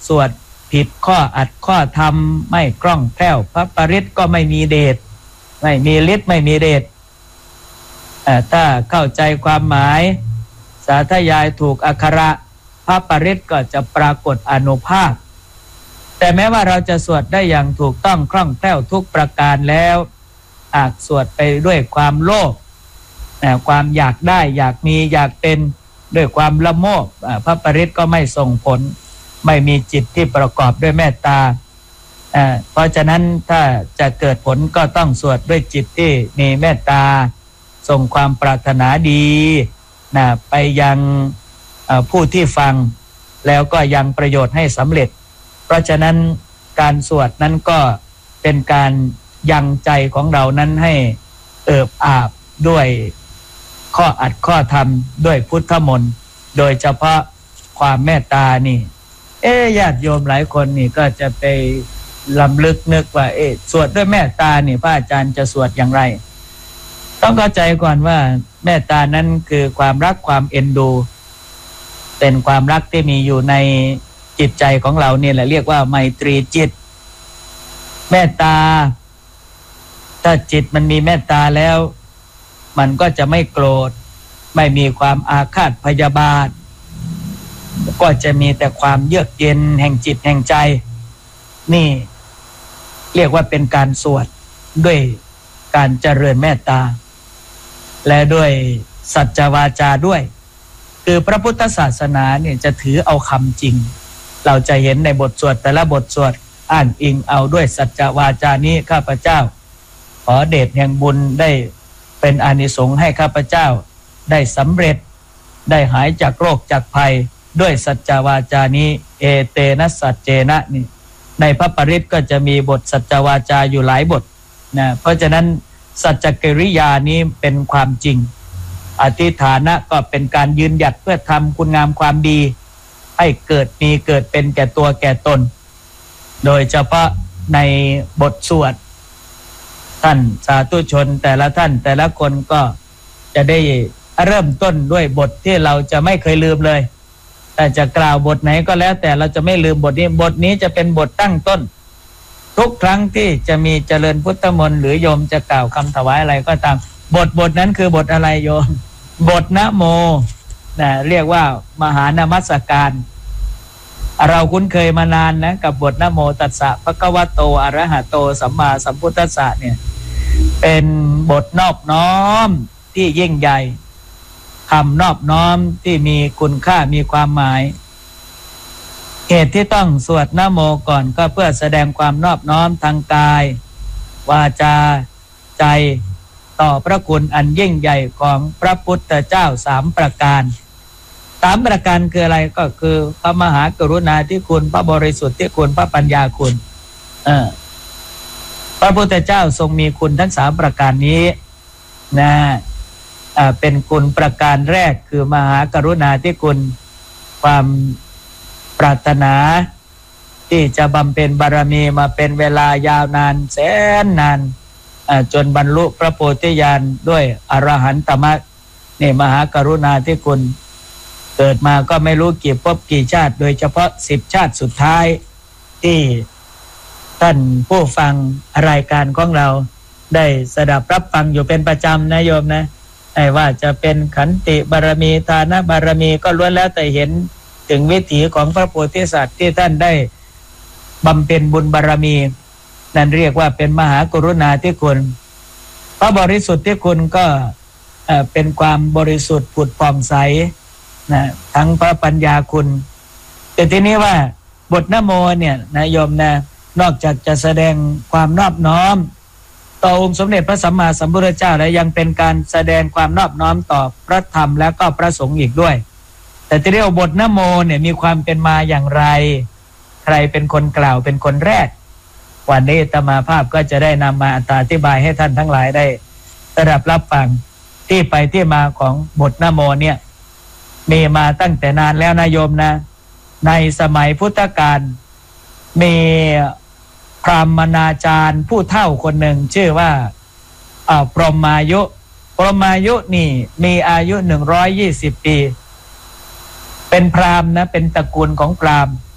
สวดผิดข้ออัดข้อธรรมไม่คล่องแคล่วพระปริตก็ไม่มีเดชไม่มีฤทธิ์ไม่มีเดชถ้าเข้าใจความหมายสาธยายถูกอักขระพระปริตก็จะปรากฏอานุภาพแต่แม้ว่าเราจะสวดได้อย่างถูกต้องคล่องแคล่วทุกประการแล้วอาจสวดไปด้วยความโลภความอยากได้อยากมีอยากเป็นด้วยความละโมบพระปริตก็ไม่ส่งผลไม่มีจิตที่ประกอบด้วยเมตตาเพราะฉะนั้นถ้าจะเกิดผลก็ต้องสวดด้วยจิตที่มีเมตตาส่งความปรารถนาดีไปยังผู้ที่ฟังแล้วก็ยังประโยชน์ให้สำเร็จเพราะฉะนั้นการสวดนั้นก็เป็นการยังใจของเรานั้นให้เอิบอาบด้วยข้ออัดข้อธรรมด้วยพุทธมนต์โดยเฉพาะความเมตตานี่ญาติโยมหลายคนนี่ก็จะไปลำลึกนึกว่าสวดด้วยเมตตานี่พระอาจารย์จะสวดอย่างไรต้องเข้าใจก่อนว่าเมตตานั้นคือความรักความเอ็นดูเป็นความรักที่มีอยู่ในจิตใจของเราเนี่ยแหละเรียกว่าไมตรีจิตเมตตาถ้าจิตมันมีเมตตาแล้วมันก็จะไม่โกรธไม่มีความอาฆาตพยาบาทก็จะมีแต่ความเยือกเย็นแห่งจิตแห่งใจนี่เรียกว่าเป็นการสวดด้วยการเจริญเมตตาและด้วยสัจจวาจาด้วยคือพระพุทธศาสนาเนี่ยจะถือเอาคำจริงเราจะเห็นในบทสวดแต่ละบทสวดอ้างอิงเอาด้วยสัจจวาจานี้ข้าพเจ้าขอเดชแห่งบุญได้เป็นอานิสงส์ให้ข้าพเจ้าได้สำเร็จได้หายจากโรคจากภัยด้วยสัจจวาจานี้เอเตนะสัจเจนะนี่ในพระปริตก็จะมีบทสัจจวาจาอยู่หลายบทนะเพราะฉะนั้นสัจจกิริยานี้เป็นความจริงอธิฐานะก็เป็นการยืนหยัดเพื่อทำคุณงามความดีให้เกิดมีเกิดเป็นแก่ตัวแก่ตนโดยเฉพาะในบทสวดท่านสาธุชนแต่ละท่านแต่ละคนก็จะได้เริ่มต้นด้วยบทที่เราจะไม่เคยลืมเลยแต่จะกล่าวบทไหนก็แล้วแต่เราจะไม่ลืมบทนี้จะเป็นบทตั้งต้นทุกครั้งที่จะมีเจริญพุทธมนต์หรือโยมจะกล่าวคำถวายอะไรก็ตามบทนั้นคือบทอะไรโยมบทนะโมเรียกว่ามหานมัสการ เราคุ้นเคยมานานนะกับบทนะโมตัสสะภะคะวะโตอะระหะโตสัมมาสัมพุทธัสสะเนี่ยเป็นบทนอบน้อมที่ยิ่งใหญ่คำนอบน้อมที่มีคุณค่ามีความหมายเหตุที่ต้องสวดนะโมก่อนก็เพื่อแสดงความนอบน้อมทางกายวาจาใจต่อพระคุณอันยิ่งใหญ่ของพระพุทธเจ้า3ประการ3ประการคืออะไรก็คือพระมหากรุณาธิคุณพระบริสุทธิ์ที่คุณพระปัญญาคุณพระพุทธเจ้าทรงมีคุณทั้ง3ประการนี้นะเป็นคุณประการแรกคือมหากรุณาธิคุณความปรารถนาที่จะบำเพ็ญบารมีมาเป็นเวลายาวนานแสนนานจนบรรลุพระโพธิญาณด้วยอรหันตมรรคนี่มหากรุณาธิคุณเกิดมาก็ไม่รู้กี่ภพกี่ชาติโดยเฉพาะ10ชาติสุดท้ายที่ท่านผู้ฟังรายการของเราได้สดับรับฟังอยู่เป็นประจำนะโยมนะไม่ว่าจะเป็นขันติบารมีทานบารมีก็ล้วนแล้วแต่เห็นถึงวิถีของพระโพธิสัตว์ที่ท่านได้บำเพ็ญบุญบารมีนั่นเรียกว่าเป็นมหากรุณาธิคุณพระบริสุทธิ์ที่คุณก็เป็นความบริสุทธิ์ผุดผ่องใสนะทั้งพระปัญญาคุณแต่ทีนี้ว่าบทนะโมเนี่ยนะโยมนะนอกจากจะแสดงความนอบน้อมต่อองค์สมเด็จพระสัมมาสัมพุทธเจ้าแล้วยังเป็นการแสดงความนอบน้อมต่อพระธรรมและก็พระสงฆ์อีกด้วยแต่ที่เรียกว่าบทนะโมเนี่ยมีความเป็นมาอย่างไรใครเป็นคนกล่าวเป็นคนแรกวันนี้อาตมาภาพก็จะได้นำมาอธิบายให้ท่านทั้งหลายได้รับฟังที่ไปที่มาของบทนะโมเนี่ยมีมาตั้งแต่นานแล้วนะโยมนะในสมัยพุทธกาลมีพราหมณาจารย์ผู้เฒ่าคนหนึ่งชื่อว่าพรหมายุนี่มีอายุ120 ปีเป็นพราหมณ์นะเป็นตระกูลของพราหมณ์